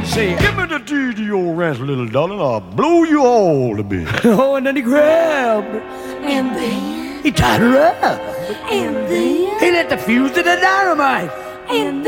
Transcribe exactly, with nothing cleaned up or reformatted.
Say, give me the T D O ranch, little darling, I'll blow you all to bits. Oh, and then he grabbed. And then, He tied her up. and then, He lit the fuse to the dynamite. and